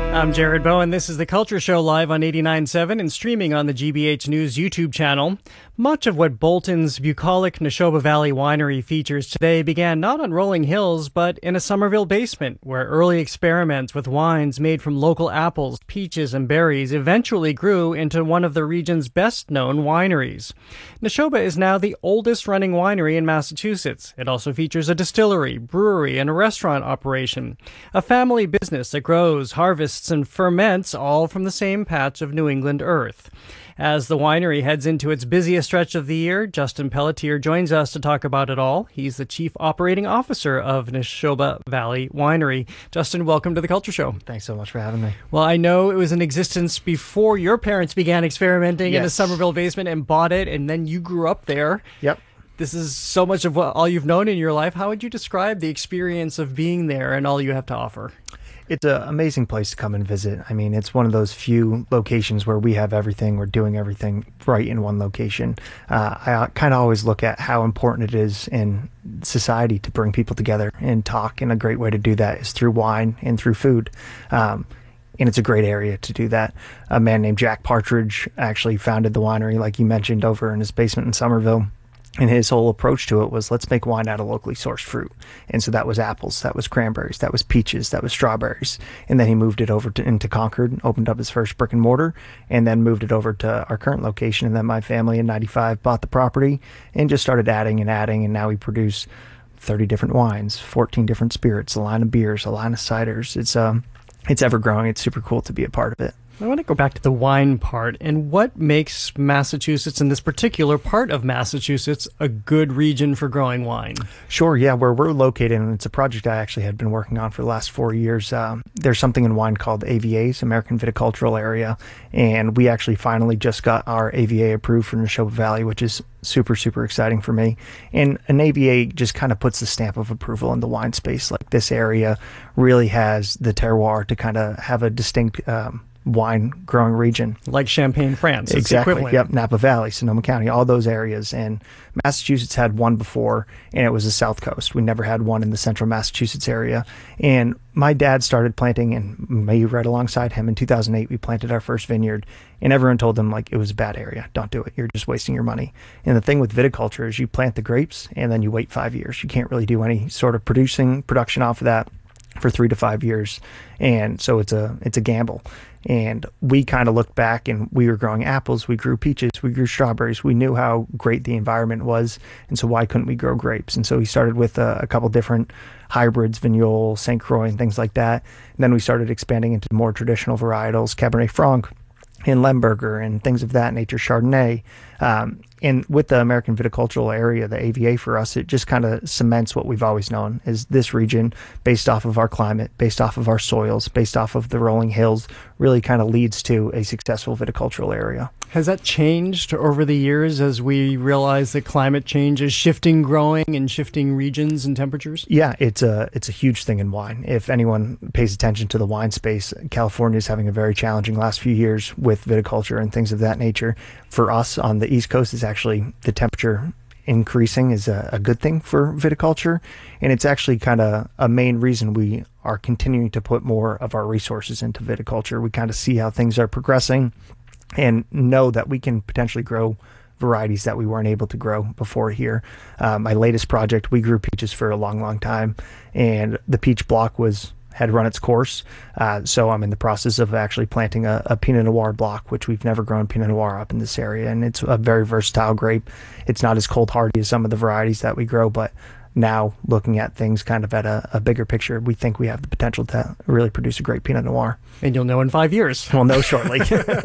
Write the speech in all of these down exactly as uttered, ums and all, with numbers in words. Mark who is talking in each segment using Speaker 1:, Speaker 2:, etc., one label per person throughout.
Speaker 1: I'm Jared Bowen. This is The Culture Show live on eighty-nine point seven and streaming on the G B H News YouTube channel. Much of what Bolton's bucolic Neshoba Valley Winery features today began not on rolling hills, but in a Somerville basement, where early experiments with wines made from local apples, peaches, and berries eventually grew into one of the region's best-known wineries. Neshoba is now the oldest-running winery in Massachusetts. It also features a distillery, brewery, and a restaurant operation. A family business that grows, harvests, and ferments all from the same patch of New England earth. As the winery heads into its busiest stretch of the year, Justin Pelletier joins us to talk about it all. He's the Chief Operating Officer of Neshoba Valley Winery. Justin, welcome to The Culture Show.
Speaker 2: Thanks so much for having me.
Speaker 1: Well, I know it was in existence before your parents began experimenting
Speaker 2: yes.
Speaker 1: in a Somerville basement and bought it, and then you grew up there.
Speaker 2: Yep.
Speaker 1: This is so much of what all you've known in your life. How would you describe the experience of being there and all you have to offer?
Speaker 2: It's an amazing place to come and visit. I mean, it's one of those few locations where we have everything, we're doing everything right in one location. Uh, I kind of always look at how important it is in society to bring people together and talk, and a great way to do that is through wine and through food. Um, and it's a great area to do that. A man named Jack Partridge actually founded the winery, like you mentioned, over in his basement in Somerville. And his whole approach to it was, let's make wine out of locally sourced fruit. And so that was apples, that was cranberries, that was peaches, that was strawberries. And then he moved it over to, into Concord, opened up his first brick and mortar, and then moved it over to our current location. And then my family in ninety-five bought the property and just started adding and adding. And now we produce thirty different wines, fourteen different spirits, a line of beers, a line of ciders. It's, um, it's ever growing. It's super cool to be a part of it.
Speaker 1: I want to go back to the wine part and what makes Massachusetts, and this particular part of Massachusetts, a good region for growing wine.
Speaker 2: Sure, yeah, where we're located, and it's a project I actually had been working on for the last four years. Um, there's something in wine called A V As, American Viticultural Area, and we actually finally just got our A V A approved for Neshoba Valley, which is super, super exciting for me. And an A V A just kind of puts the stamp of approval in the wine space. Like, this area really has the terroir to kind of have a distinct um, wine growing region,
Speaker 1: like Champagne, France.
Speaker 2: Exactly. Yep. Napa Valley, Sonoma County, all those areas. And Massachusetts had one before, and it was the South Coast. We never had one in the central Massachusetts area. And my dad started planting, and me right alongside him in two thousand eight, we planted our first vineyard, and everyone told him, like, it was a bad area. Don't do it. You're just wasting your money. And the thing with viticulture is you plant the grapes and then you wait five years. You can't really do any sort of producing production off of that for three to five years. And so it's a, it's a gamble. And we kind of looked back, and we were growing apples, we grew peaches, we grew strawberries. We knew how great the environment was, and so why couldn't we grow grapes? And so we started with a, a couple different hybrids, Vignoles, Saint Croix, and things like that. And then we started expanding into more traditional varietals, Cabernet Franc and Lemberger and things of that nature, Chardonnay. Um, and with the American Viticultural Area, the A V A for us, it just kind of cements what we've always known is this region, based off of our climate, based off of our soils, based off of the rolling hills, really kind of leads to a successful viticultural area.
Speaker 1: Has that changed over the years as we realize that climate change is shifting growing and shifting regions and temperatures?
Speaker 2: Yeah, it's a it's a huge thing in wine. If anyone pays attention to the wine space, California is having a very challenging last few years with viticulture and things of that nature. For us on the East Coast, is actually the temperature increasing is a, a good thing for viticulture, and it's actually kind of a main reason we are continuing to put more of our resources into viticulture. We kind of see how things are progressing and know that we can potentially grow varieties that we weren't able to grow before here. Uh, my latest project, we grew peaches for a long, long time, and the peach block was had run its course. Uh, so I'm in the process of actually planting a, a Pinot Noir block, which we've never grown Pinot Noir up in this area. And it's a very versatile grape. It's not as cold hardy as some of the varieties that we grow, but now looking at things kind of at a, a bigger picture, we think we have the potential to really produce a great Pinot Noir.
Speaker 1: And you'll know in five years.
Speaker 2: We'll know shortly.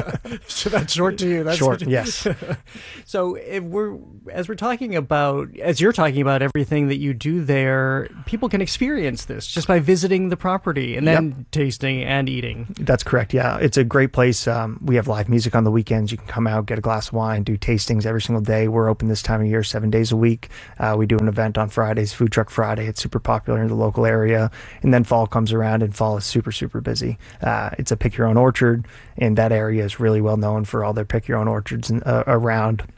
Speaker 1: So that's short to you. That's
Speaker 2: short, yes.
Speaker 1: So if we're as we're talking about, as you're talking about everything that you do there, people can experience this just by visiting the property and then yep. tasting and eating.
Speaker 2: That's correct. Yeah, it's a great place. Um, we have live music on the weekends. You can come out, get a glass of wine, do tastings every single day. We're open this time of year, seven days a week. Uh, we do an event on Fridays, Food Truck Friday. It's super popular in the local area. And then fall comes around, and fall is super, super busy. Uh, it's a pick your own orchard, and that area is really well known for all their pick your own orchards in, uh, around.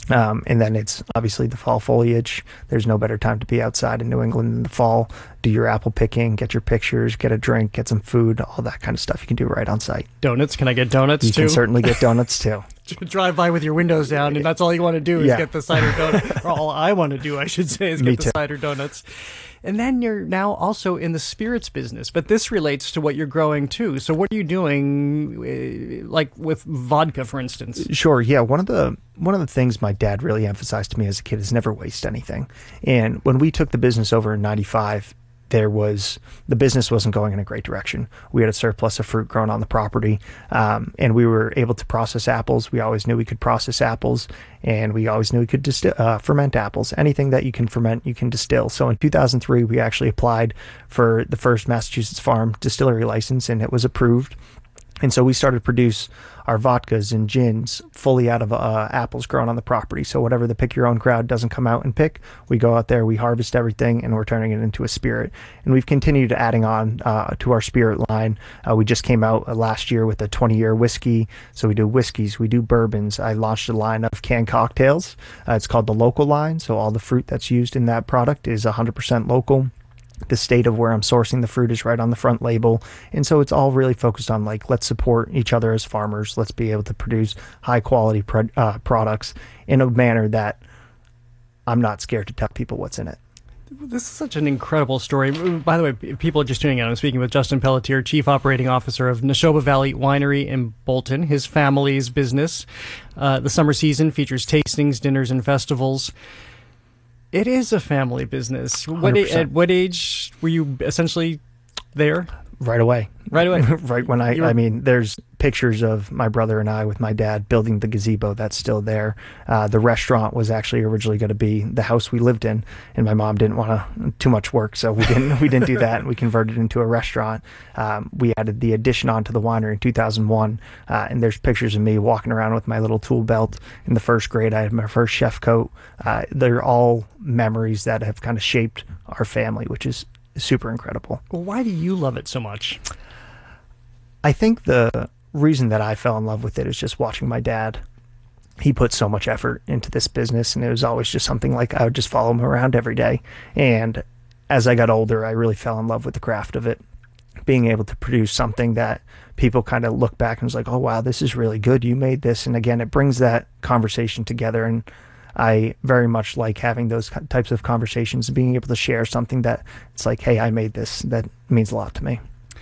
Speaker 2: Um, and then it's obviously the fall foliage. There's no better time to be outside in New England in the fall. Do your apple picking, get your pictures, get a drink, get some food, all that kind of stuff you can do right on site.
Speaker 1: Donuts? Can I get donuts
Speaker 2: you
Speaker 1: too?
Speaker 2: You can certainly get donuts too.
Speaker 1: Drive by with your windows down, and that's all you want to do is
Speaker 2: yeah.
Speaker 1: get the cider donut. Or all I want to do, I should say, is
Speaker 2: Me
Speaker 1: get the
Speaker 2: too.
Speaker 1: cider donuts. And then you're now also in the spirits business, but this relates to what you're growing too. So what are you doing, uh, like with vodka, for instance?
Speaker 2: Sure, yeah. One of the one of the things my dad really emphasized to me as a kid is never waste anything. And when we took the business over in ninety-five, there was the business wasn't going in a great direction. We had a surplus of fruit grown on the property, um, and we were able to process apples. We always knew we could process apples, and we always knew we could distill, uh, ferment apples. Anything that you can ferment, you can distill. So in two thousand three, we actually applied for the first Massachusetts farm distillery license, and it was approved. And so we started to produce our vodkas and gins fully out of uh, apples grown on the property. So whatever the pick your own crowd doesn't come out and pick, we go out there, we harvest everything, and we're turning it into a spirit. And we've continued adding on uh, to our spirit line. Uh, we just came out uh, last year with a twenty-year whiskey. So we do whiskeys, we do bourbons. I launched a line of canned cocktails. Uh, it's called the Local line. So all the fruit that's used in that product is one hundred percent local. The state of where I'm sourcing the fruit is right on the front label. And so it's all really focused on, like, let's support each other as farmers. Let's be able to produce high quality pro- uh, products in a manner that I'm not scared to tell people what's in it.
Speaker 1: This is such an incredible story. By the way, if people are just tuning in, I'm speaking with Justin Pelletier, Chief Operating Officer of Neshoba Valley Winery in Bolton. His family's business. Uh, the summer season features tastings, dinners, and festivals. It is a family business. What a, at what age were you essentially there?
Speaker 2: Right away.
Speaker 1: Right away.
Speaker 2: Right when I,
Speaker 1: You're...
Speaker 2: I mean, there's pictures of my brother and I with my dad building the gazebo that's still there. Uh, the restaurant was actually originally going to be the house we lived in, and my mom didn't want to, too much work, so we didn't we didn't do that, and we converted it into a restaurant. Um, we added the addition onto the winery in two thousand one, uh, and there's pictures of me walking around with my little tool belt in the first grade. I had my first chef coat. Uh, they're all memories that have kind of shaped our family, which is super incredible.
Speaker 1: Well, why do you love it so much?
Speaker 2: I think the reason that I fell in love with it is just watching my dad. He put so much effort into this business, and it was always just something like I would just follow him around every day. And as I got older, I really fell in love with the craft of it. Being able to produce something that people kind of look back and was like, oh, wow, this is really good. You made this. And again, it brings that conversation together. And I very much like having those types of conversations, being able to share something that it's like, hey, I made this. That means a lot to me.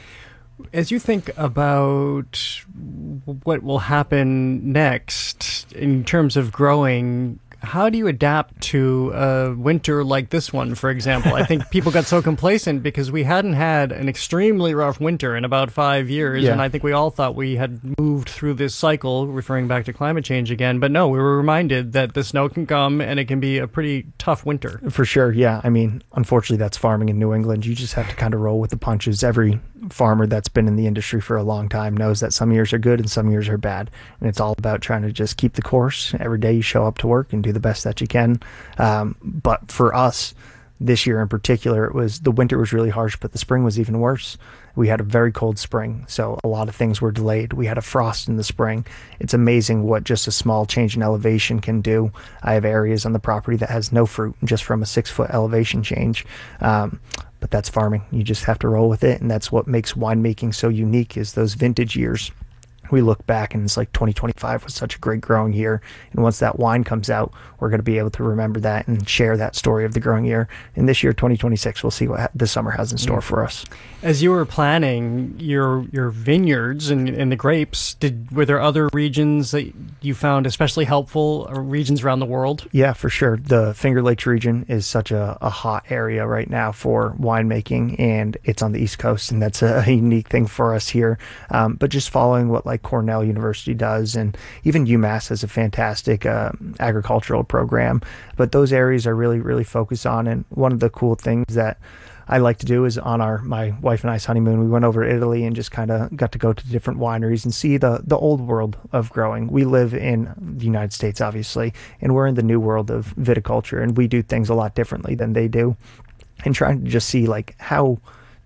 Speaker 1: As you think about what will happen next in terms of growing, how do you adapt to a winter like this one, for example? I think people got so complacent because we hadn't had an extremely rough winter in about five years,
Speaker 2: yeah.
Speaker 1: and I think we all thought we had moved through this cycle, referring back to climate change again. But no, we were reminded that the snow can come and it can be a pretty tough winter.
Speaker 2: For sure, yeah. I mean, unfortunately, that's farming in New England. You just have to kind of roll with the punches. Every farmer that's been in the industry for a long time knows that some years are good and some years are bad. And it's all about trying to just keep the course. Every day you show up to work and do the best that you can. Um, but for us, this year in particular, it was the winter was really harsh, but the spring was even worse. We had a very cold spring, so a lot of things were delayed. We had a frost in the spring. It's amazing what just a small change in elevation can do. I have areas on the property that has no fruit just from a six-foot elevation change. Um, but that's farming. You just have to roll with it, and that's what makes winemaking so unique is those vintage years. We look back and it's like twenty twenty-five was such a great growing year. And once that wine comes out, we're going to be able to remember that and share that story of the growing year. And this year, twenty twenty-six, we'll see what ha- this summer has in store for us.
Speaker 1: As you were planning your your vineyards and, and the grapes, did were there other regions that you found especially helpful, or regions around the world?
Speaker 2: Yeah, for sure. The Finger Lakes region is such a, a hot area right now for winemaking, and it's on the East Coast, and that's a, a unique thing for us here. Um, but just following what like Cornell University does, and even UMass has a fantastic uh, agricultural program. But those areas are really, really focused on. And one of the cool things that I like to do is on our my wife and I's honeymoon, we went over to Italy and just kind of got to go to different wineries and see the the old world of growing. We live in the United States, obviously, and we're in the new world of viticulture, and we do things a lot differently than they do. And trying to just see like how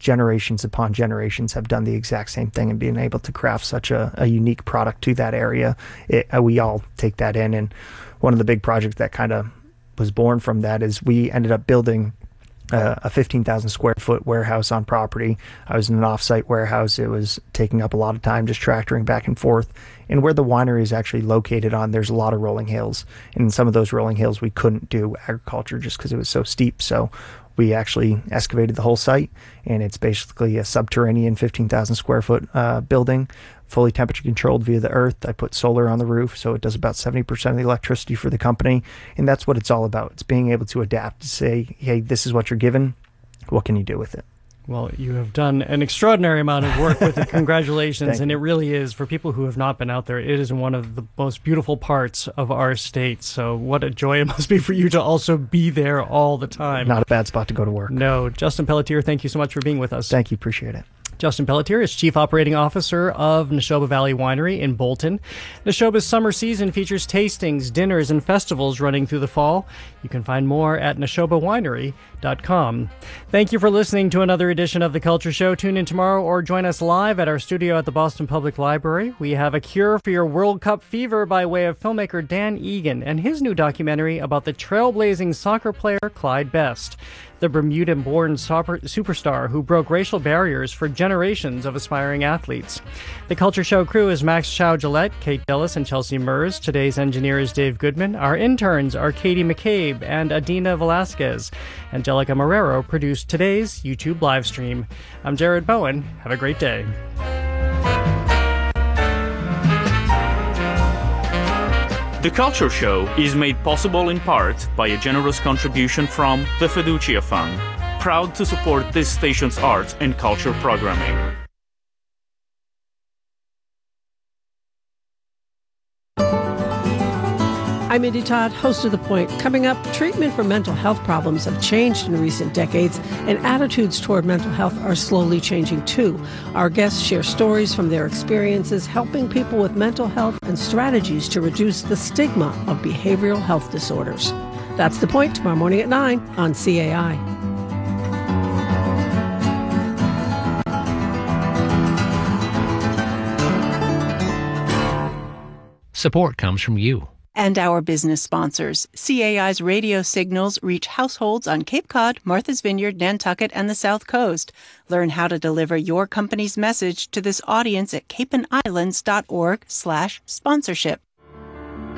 Speaker 2: generations upon generations have done the exact same thing, and being able to craft such a, a unique product to that area, it, uh, we all take that in. And one of the big projects that kind of was born from that is we ended up building Uh, a fifteen thousand square foot warehouse on property. I was in an off-site warehouse. It was taking up a lot of time just tractoring back and forth. And where the winery is actually located on, there's a lot of rolling hills. And in some of those rolling hills, we couldn't do agriculture just because it was so steep. So we actually excavated the whole site, and it's basically a subterranean fifteen thousand square foot uh, building, fully temperature controlled via the earth. I put solar on the roof, so it does about seventy percent of the electricity for the company. And that's what it's all about. It's being able to adapt, to say, hey, this is what you're given. What can you do with it?
Speaker 1: Well, you have done an extraordinary amount of work with it. Congratulations. And it really is, for people who have not been out there, it is one of the most beautiful parts of our state. So what a joy it must be for you to also be there all the time.
Speaker 2: Not a bad spot to go to work.
Speaker 1: No. Justin Pelletier, thank you so much for being with us.
Speaker 2: Thank you. Appreciate it.
Speaker 1: Justin Pelletier is Chief Operating Officer of Neshoba Valley Winery in Bolton. Neshoba's summer season features tastings, dinners, and festivals running through the fall. You can find more at neshoba winery dot com. Thank you for listening to another edition of The Culture Show. Tune in tomorrow or join us live at our studio at the Boston Public Library. We have a cure for your World Cup fever by way of filmmaker Dan Egan and his new documentary about the trailblazing soccer player Clyde Best, the Bermuda-born superstar who broke racial barriers for generations of aspiring athletes. The Culture Show crew is Max Chow-Gillette, Kate Dillis, and Chelsea Mers. Today's engineer is Dave Goodman. Our interns are Katie McCabe and Adina Velasquez. Angelica Marrero produced today's YouTube live stream. I'm Jared Bowen. Have a great day.
Speaker 3: The Culture Show is made possible in part by a generous contribution from the Fiducia Fund, proud to support this station's arts and culture programming.
Speaker 4: I'm Indy Todd, host of The Point. Coming up, treatment for mental health problems have changed in recent decades, and attitudes toward mental health are slowly changing too. Our guests share stories from their experiences helping people with mental health and strategies to reduce the stigma of behavioral health disorders. That's The Point, tomorrow morning at nine on C A I.
Speaker 5: Support comes from you.
Speaker 6: And our business sponsors. C A I's radio signals reach households on Cape Cod, Martha's Vineyard, Nantucket, and the South Coast. Learn how to deliver your company's message to this audience at cape and islands dot org slash sponsorship.